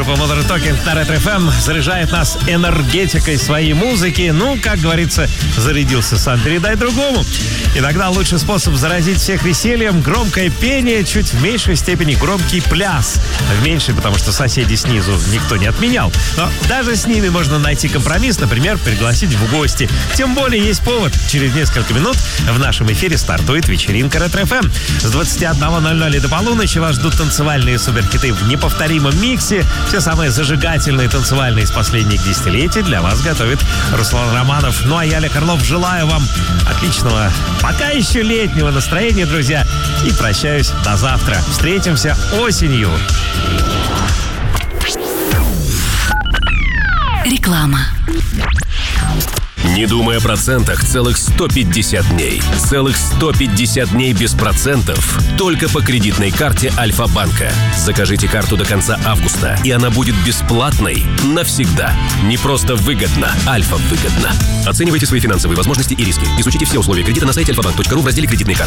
Группа Modern Talking на Ретро-ФМ заряжает нас энергетикой своей музыки. Ну, как говорится, зарядился сам, передай другому. Иногда лучший способ заразить всех весельем — громкое пение, чуть в меньшей степени громкий пляс. В меньшей, потому что соседей снизу никто не отменял. Но даже с ними можно найти компромисс, например, пригласить в гости. Тем более есть повод. Через несколько минут в нашем эфире стартует вечеринка Ретро-ФМ. С 21:00 и до полуночи вас ждут танцевальные суперхиты в неповторимом миксе. Все самые зажигательные танцевальные из последних десятилетий для вас готовит Руслан Романов. Ну а я, Олег Орлов, желаю вам отличного, пока еще летнего настроения, друзья. И прощаюсь до завтра. Встретимся осенью. Реклама. Не думай о процентах целых 150 дней. Целых 150 дней без процентов только по кредитной карте Альфа-банка. Закажите карту до конца августа, и она будет бесплатной навсегда. Не просто выгодно, Альфа-выгодно. Оценивайте свои финансовые возможности и риски. Изучите все условия кредита на сайте alfabank.ru в разделе «Кредитные карты».